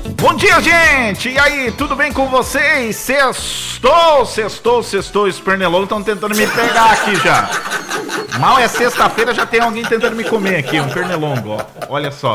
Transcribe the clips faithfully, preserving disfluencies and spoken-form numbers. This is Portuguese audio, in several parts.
Bom dia, gente! E aí, tudo bem com vocês? Sextou, sextou, sextou. Os pernilongos estão tentando me pegar aqui já. Mal é sexta-feira, já tem alguém tentando me comer aqui, um pernilongo, ó. Olha só.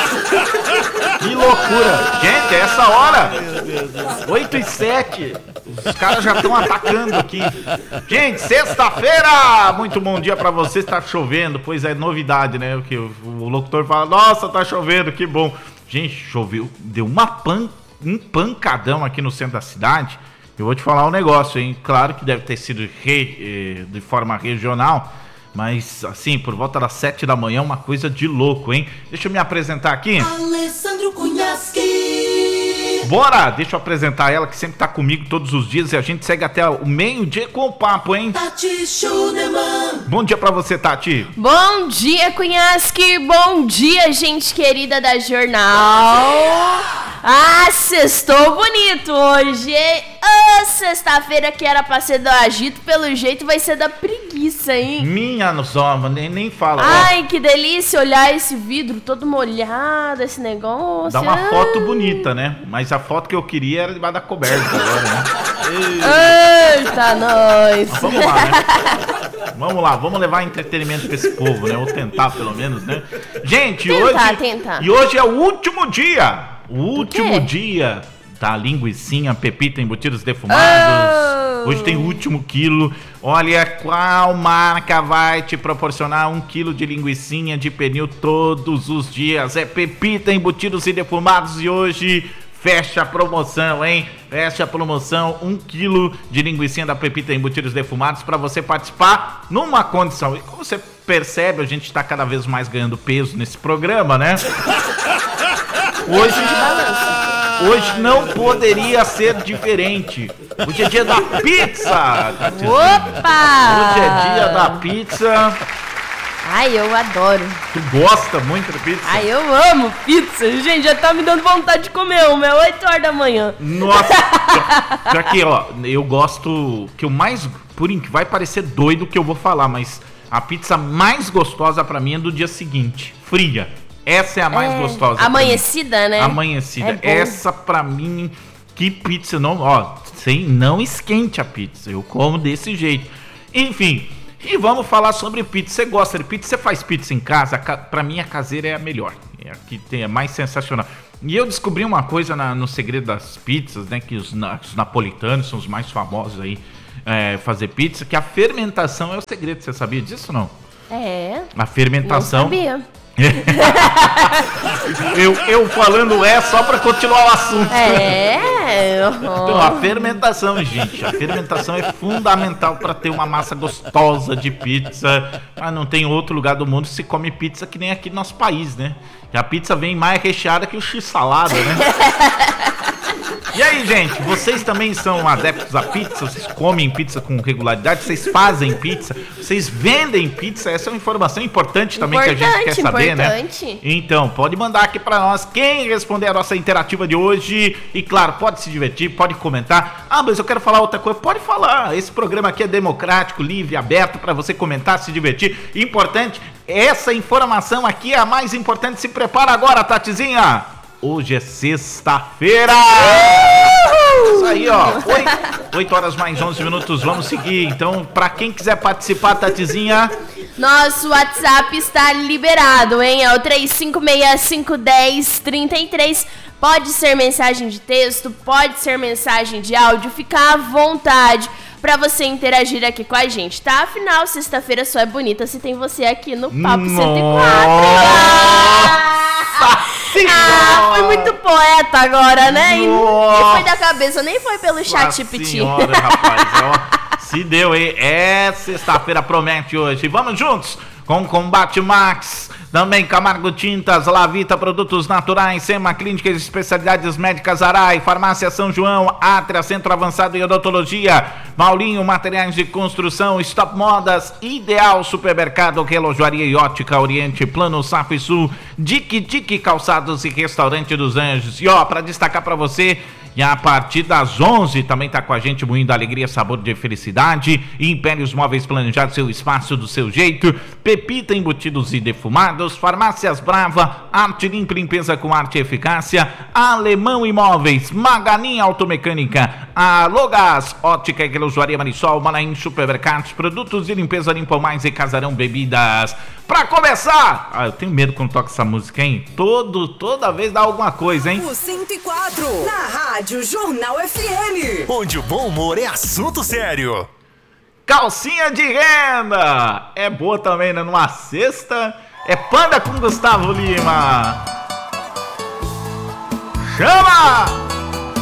Que loucura! Gente, é essa hora! oito e sete. Os caras já estão atacando aqui. Gente, sexta-feira! Muito bom dia pra vocês. Tá chovendo, pois é novidade, né? O que o, o locutor fala, nossa, tá chovendo, que bom. Gente, choveu, deu uma pan, um pancadão aqui no centro da cidade. Eu vou te falar um negócio, hein? Claro que deve ter sido re, de forma regional, mas assim, por volta das sete da manhã, uma coisa de louco, hein? Deixa eu me apresentar aqui. Alessandro Cunhasque. Bora! Deixa eu apresentar ela, que sempre tá comigo todos os dias, e a gente segue até o meio-dia com o papo, hein? Tati Schunemann. Bom dia pra você, Tati. Bom dia, Cunhasque. Bom dia, gente querida da Jornal. Ah, sextou bonito hoje. Ah, sexta-feira que era pra ser do agito, pelo jeito vai ser da preguiça, hein? Minha nossa, nem, nem fala. Ai, que delícia olhar esse vidro todo molhado, esse negócio. Dá uma ah. foto bonita, né? Mas a foto que eu queria era debaixo da coberta agora, né? Eita, nós. Mas vamos lá, né? Vamos lá, vamos levar entretenimento pra esse povo, né? Ou tentar, pelo menos, né? Gente, tentar, hoje... Tentar. E hoje é o último dia. O último quê? dia da linguicinha, pepita, embutidos defumados. Oh. Hoje tem o último quilo. Olha qual marca vai te proporcionar um quilo de linguicinha de pernil todos os dias. É Pepita, embutidos e defumados. E hoje fecha a promoção, hein? Fecha a promoção, um quilo de linguicinha da Pepita, embutidos defumados, para você participar numa condição. E como você percebe, a gente está cada vez mais ganhando peso nesse programa, né? Hoje, hoje não poderia ser diferente. Hoje é dia da pizza. Opa! Hoje é dia da pizza. Ai, eu adoro. Tu gosta muito de pizza? Ai, eu amo pizza. Gente, já tá me dando vontade de comer uma. É oito horas da manhã. Nossa. Já que, ó, eu gosto... Que o mais... Por in- vai parecer doido o que eu vou falar, mas a pizza mais gostosa pra mim é do dia seguinte. Fria. Essa é a mais é, gostosa. Amanhecida, né? Amanhecida. É Essa pra mim, que pizza, não, ó, sem, não esquente a pizza. Eu como desse jeito. Enfim, e vamos falar sobre pizza. Você gosta de pizza? Você faz pizza em casa? Pra mim a caseira é a melhor. É a que tem, é mais sensacional. E eu descobri uma coisa na, no segredo das pizzas, né? Que os, na, os napolitanos são os mais famosos aí, é, fazer pizza, que a fermentação é o segredo. Você sabia disso ou não? É. A fermentação. Não sabia. eu, eu falando é só pra continuar o assunto. É. Então, a fermentação, gente, a fermentação é fundamental para ter uma massa gostosa de pizza. Mas não tem outro lugar do mundo que se come pizza que nem aqui no nosso país, né? E a pizza vem mais recheada que o x-salada, né? E aí, gente, vocês também são adeptos à pizza? Vocês comem pizza com regularidade? Vocês fazem pizza? Vocês vendem pizza? Essa é uma informação importante também importante, que a gente quer saber, importante. Né? Então, pode mandar aqui pra nós quem responder a nossa interativa de hoje. E claro, pode se divertir, pode comentar. Ah, mas eu quero falar outra coisa. Pode falar. Esse programa aqui é democrático, livre, aberto pra você comentar, se divertir. Importante, essa informação aqui é a mais importante. Se prepara agora, Tatizinha. Hoje é sexta-feira! Isso aí, ó. oito horas mais onze minutos. Vamos seguir. Então, pra quem quiser participar, Tatizinha. Nosso WhatsApp está liberado, hein? É o três cinco seis cinco um zero três três. Pode ser mensagem de texto, pode ser mensagem de áudio. Fica à vontade pra você interagir aqui com a gente, tá? Afinal, sexta-feira só é bonita se tem você aqui no Papo cento e quatro. Ah, foi muito poeta agora, né? E nem foi da cabeça, nem foi pelo chat G P T. Senhora, rapaz, ó, se deu, hein? É, sexta-feira promete hoje. Vamos juntos com Combate Max. Também Camargo Tintas, Lavita Produtos Naturais, Sema Clínicas e Especialidades Médicas Arai, Farmácia São João, Atria Centro Avançado em Odontologia, Maulinho Materiais de Construção, Stop Modas, Ideal Supermercado, Relojoaria e Ótica Oriente, Plano Safo e Sul, Dique Dique Calçados e Restaurante dos Anjos. E ó, para destacar para você, e a partir das onze também tá com a gente Moinho da Alegria, Sabor de Felicidade, Impérios Móveis Planejados, seu espaço do seu jeito, Pepita Embutidos e Defumados, Supermercados, Farmácias Brava, Arte Limpa Limpeza com Arte e Eficácia, Alemão Imóveis, Maganin Automecânica, Alogás, Ótica e Grosuaria Marisol, Manaim Supermercados, Produtos de Limpeza Limpam Mais e Casarão Bebidas. Pra começar, ah, eu tenho medo quando toca essa música, hein? Todo, toda vez dá alguma coisa, hein? O cento e quatro, na Rádio Jornal F M. Onde o bom humor é assunto sério. Calcinha de renda! É boa também, né? Numa sexta, é Panda com Gustavo Lima. Chama!